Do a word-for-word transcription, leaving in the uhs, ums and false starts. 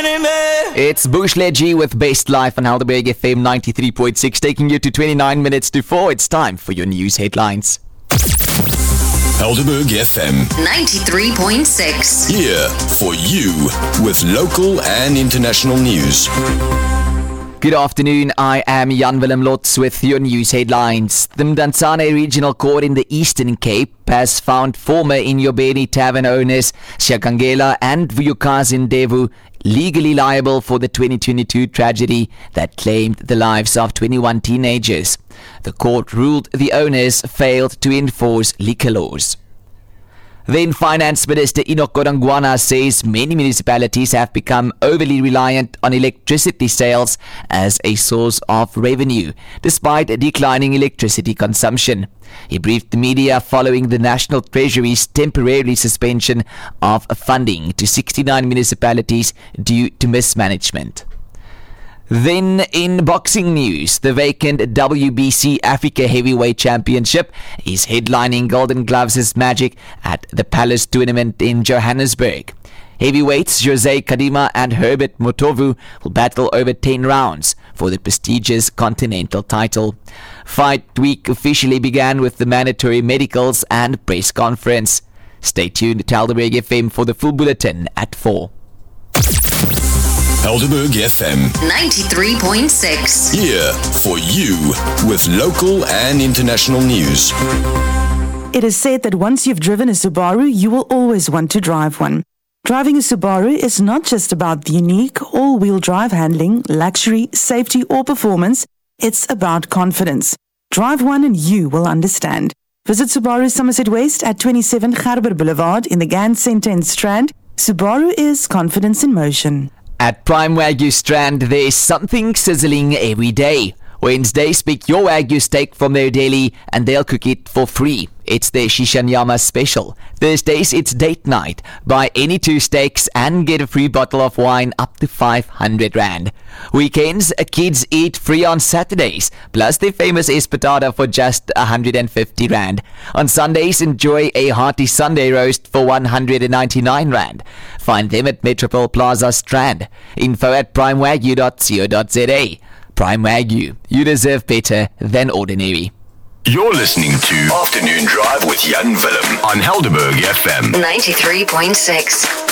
It's Bush Ledgy with Best Life on Helderberg F M ninety-three point six, taking you to twenty-nine minutes to four. It's time for your news headlines. Helderberg F M ninety-three point six. Here for you with local and international news. Good afternoon, I am Jan Willem Lotz with your news headlines. The Mdantsane Regional Court in the Eastern Cape has found former Inyobeni Tavern owners Shakangela and Vuyokazi Ndevu legally liable for the twenty twenty-two tragedy that claimed the lives of twenty-one teenagers. The court ruled the owners failed to enforce liquor laws. Then Finance Minister Enoch Godongwana says many municipalities have become overly reliant on electricity sales as a source of revenue, despite declining electricity consumption. He briefed the media following the National Treasury's temporary suspension of funding to sixty-nine municipalities due to mismanagement. Then in boxing news, the vacant W B C Africa Heavyweight Championship is headlining Golden Gloves' Magic at the Palace Tournament in Johannesburg. Heavyweights Jose Kadima and Herbert Motovu will battle over ten rounds for the prestigious Continental title. Fight week officially began with the mandatory medicals and press conference. Stay tuned to Helderberg F M for the full bulletin at four. Helderberg F M ninety-three point six. Here for you with local and international news. It is said that once you've driven a Subaru, you will always want to drive one. Driving a Subaru is not just about the unique all-wheel drive handling, luxury, safety or performance. It's about confidence. Drive one and you will understand. Visit Subaru Somerset West at twenty-seven Gerber Boulevard in the Gans Centre in Strand. Subaru is confidence in motion. At Prime Wagyu Strand, there's something sizzling every day. Wednesdays, pick your Wagyu steak from their deli and they'll cook it for free. It's their Shishanyama special. Thursdays, it's date night. Buy any two steaks and get a free bottle of wine up to five hundred rand. Weekends, kids eat free on Saturdays, plus their famous espetada for just one hundred fifty rand. On Sundays, enjoy a hearty Sunday roast for one hundred ninety-nine rand. Find them at Metropole Plaza Strand. Info at prime wagyu dot co dot za. Prime Wagyu, you deserve better than ordinary. You're listening to Afternoon Drive with Jan Willem on Helderberg F M ninety-three point six.